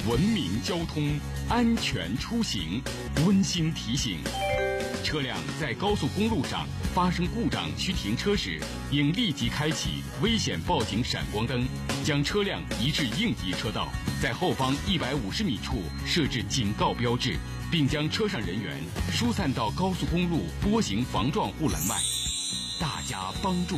文明交通，安全出行。温馨提醒：车辆在高速公路上发生故障需停车时，应立即开启危险报警闪光灯，将车辆移至应急车道，在后方150米处设置警告标志，并将车上人员疏散到高速公路波形防撞护栏外。大家帮助